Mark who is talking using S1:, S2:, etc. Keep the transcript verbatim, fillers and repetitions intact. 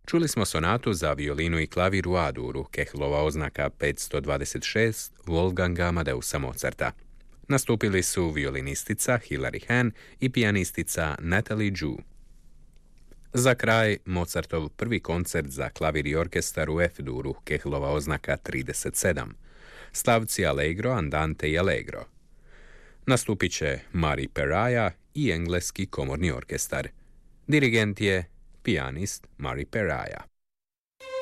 S1: Čuli smo sonatu za violinu i klavir u A-duru, Kehlova oznaka petsto dvadeset šest, Wolfganga Amadeusa Mozarta. Nastupili su violinistica Hilary Hahn i pijanistica Natalie Ju. Za kraj, Mozartov prvi koncert za klavir i orkestar u F-duru, Kehlova oznaka trideset sedam. Stavci Allegro, Andante i Allegro. Nastupit će Mari Peraja i engleski komorni orkestar. Dirigent je pijanist Mari Peraja.